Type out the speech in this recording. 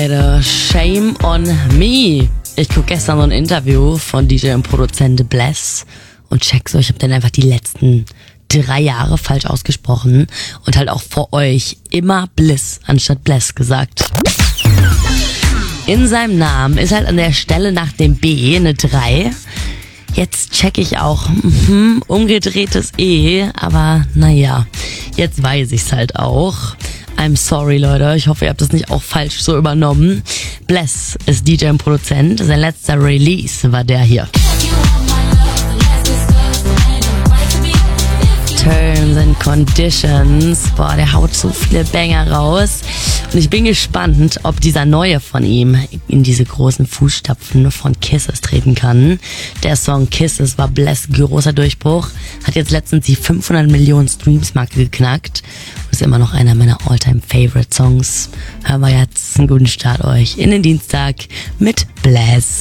Leute, shame on me. Ich gucke gestern so ein Interview von DJ und Produzent Bless und check so, ich habe dann einfach die letzten 3 Jahre falsch ausgesprochen und halt auch vor euch immer Bliss anstatt Bless gesagt. In seinem Namen ist halt an der Stelle nach dem B eine 3. Jetzt check ich auch, umgedrehtes E, aber naja, jetzt weiß ich's halt auch. I'm sorry, Leute. Ich hoffe, ihr habt das nicht auch falsch so übernommen. Bless ist DJ und Produzent. Sein letzter Release war der hier. Terms and Conditions. Boah, der haut so viele Banger raus. Und ich bin gespannt, ob dieser neue von ihm in diese großen Fußstapfen von Kisses treten kann. Der Song Kisses war Bless großer Durchbruch. Hat jetzt letztens die 500 Millionen Streams-Marke geknackt. Und ist immer noch einer meiner All-Time-Favorite-Songs. Hören wir jetzt einen guten Start euch in den Dienstag mit Bless.